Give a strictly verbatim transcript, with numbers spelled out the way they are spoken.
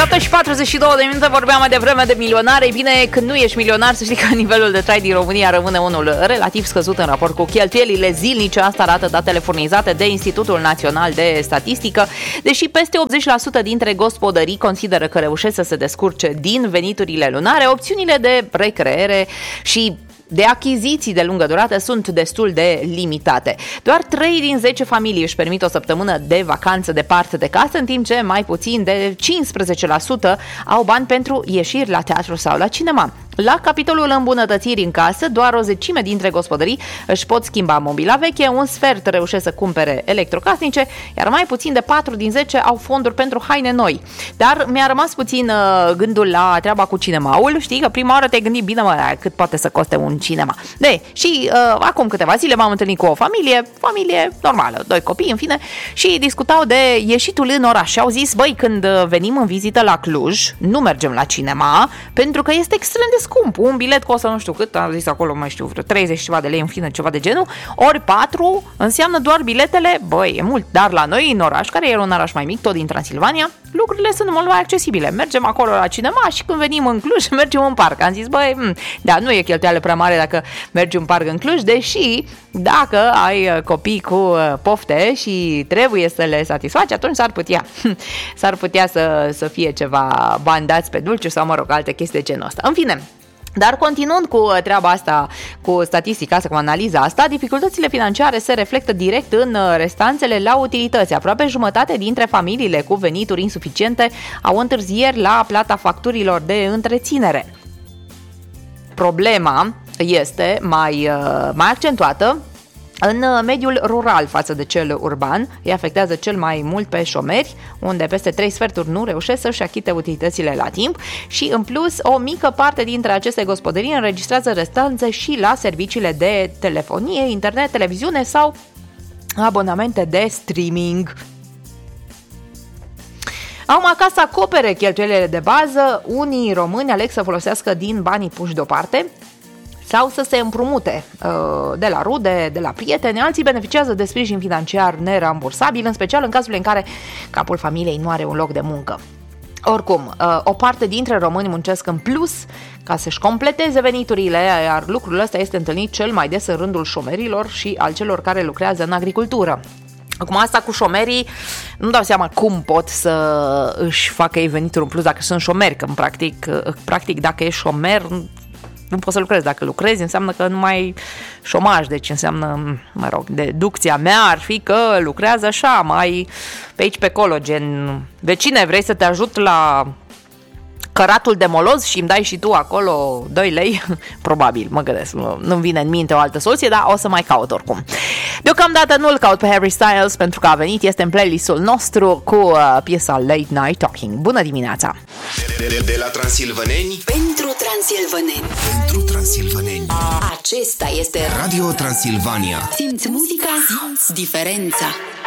șapte și patruzeci și două de minute, vorbeam mai devreme de milionari. Ei bine, când nu ești milionar, să știi că nivelul de trai din România rămâne unul relativ scăzut în raport cu cheltuielile zilnice. Asta arată datele furnizate de Institutul Național de Statistică. Deși peste optzeci la sută dintre gospodării consideră că reușesc să se descurce din veniturile lunare, opțiunile de recreere și de achiziții de lungă durată sunt destul de limitate. Doar trei din zece familii își permit o săptămână de vacanță departe de casă, în timp ce mai puțin de cincisprezece la sută au bani pentru ieșiri la teatru sau la cinema. La capitolul îmbunătățiri în casă, doar o zecime dintre gospodării își pot schimba mobila veche, un sfert reușesc să cumpere electrocasnice, iar mai puțin de patru din zece au fonduri pentru haine noi. Dar mi-a rămas puțin uh, gândul la treaba cu cinemaul. Știi că prima oară te-ai gândit, bine mă, cât poate să coste un cinema. De, și uh, acum câteva zile m-am întâlnit cu o familie, familie normală, doi copii în fine, și discutau de ieșitul în oraș și au zis, băi, când venim în vizită la Cluj, nu mergem la cinema, pentru că este extrem de scump. Un bilet costă nu știu cât, am zis acolo, mai știu, vreo treizeci ceva de lei, în fine, ceva de genul, ori patru înseamnă doar biletele, băi, e mult, dar la noi în oraș, care e un oraș mai mic, tot din Transilvania, lucrurile sunt mult mai accesibile. Mergem acolo la cinema și când venim în Cluj, mergem în parc. Am zis, băi, m- da, nu e cheltuială prea mare dacă mergi în parc în Cluj, deși dacă ai copii cu pofte și trebuie să le satisfaci, atunci s-ar putea, s-ar putea să, să fie ceva bani dați pe dulciuri sau, mă rog, alte chestii de genul ăsta. În fine, dar continuând cu treaba asta, cu statistica asta, cu analiza asta, dificultățile financiare se reflectă direct în restanțele la utilități. Aproape jumătate dintre familiile cu venituri insuficiente au întârzieri la plata facturilor de întreținere. Problema este mai, mai accentuată în mediul rural față de cel urban. Îi afectează cel mai mult pe șomeri, unde peste trei sferturi nu reușesc să-și achite utilitățile la timp și, în plus, o mică parte dintre aceste gospodării înregistrează restanțe și la serviciile de telefonie, internet, televiziune sau abonamente de streaming. Au acasă să acopere cheltuielile de bază, unii români aleg să folosească din banii puși deoparte sau să se împrumute uh, de la rude, de la prieteni. Alții beneficiază de sprijin financiar nerambursabil, în special în cazul în care capul familiei nu are un loc de muncă. Oricum, uh, o parte dintre români muncesc în plus ca să-și completeze veniturile, iar lucrul ăsta este întâlnit cel mai des în rândul șomerilor și al celor care lucrează în agricultură. Acum, asta cu șomerii, nu dau seama cum pot să își facă ei venituri în plus dacă sunt șomeri, că în practic, practic dacă ești șomer, nu poți să lucrezi. Dacă lucrezi, înseamnă că nu mai ai șomaj, deci înseamnă, mă rog, deducția mea ar fi că lucrează așa, mai pe aici, pe acolo, gen, vecine, vrei să te ajut la căratul de moloz și îmi dai și tu acolo doi lei? Probabil, mă gândesc, nu-mi vine în minte o altă soluție, dar o să mai caut oricum. Deocamdată nu-l caut pe Harry Styles pentru că a venit, este în playlistul nostru cu uh, piesa Late Night Talking. Bună dimineața! De, de, de la transilvaneni pentru transilvaneni. Pentru transilvaneni. Acesta este Radio Transilvania. Simți muzica, simți diferența.